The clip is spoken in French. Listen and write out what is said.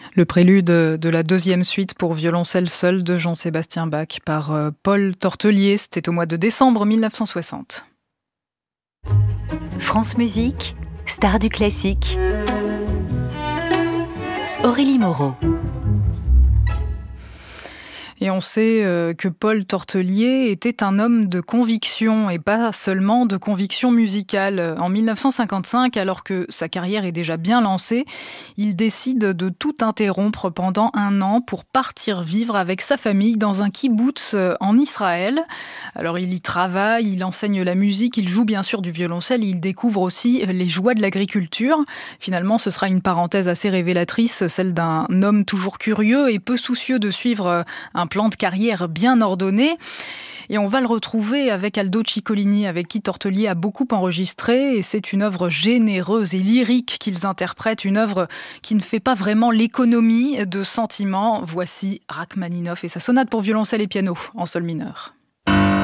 Le prélude de la deuxième suite pour violoncelle seul de Jean-Sébastien Bach par Paul Tortelier. C'était au mois de décembre 1960. France Musique, star du classique. Aurélie Moreau. Et on sait que Paul Tortelier était un homme de conviction et pas seulement de conviction musicale. En 1955, alors que sa carrière est déjà bien lancée, il décide de tout interrompre pendant 1 an pour partir vivre avec sa famille dans un kibboutz en Israël. Alors il y travaille, il enseigne la musique, il joue bien sûr du violoncelle, il découvre aussi les joies de l'agriculture. Finalement, ce sera une parenthèse assez révélatrice, celle d'un homme toujours curieux et peu soucieux de suivre un plan de carrière bien ordonné. Et on va le retrouver avec Aldo Ciccolini, avec qui Tortelier a beaucoup enregistré. Et c'est une œuvre généreuse et lyrique qu'ils interprètent, une œuvre qui ne fait pas vraiment l'économie de sentiments. Voici Rachmaninoff et sa sonate pour violoncelle et piano en sol mineur.